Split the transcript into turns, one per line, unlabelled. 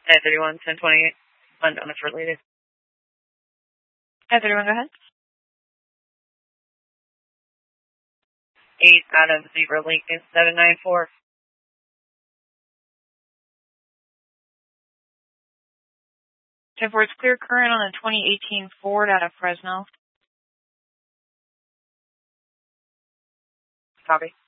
I-31, 1028, on a short lady.
I-31, go ahead.
8 out of Zebra Lincoln, 794.
It's clear current on a 2018 Ford out of Fresno.
Copy.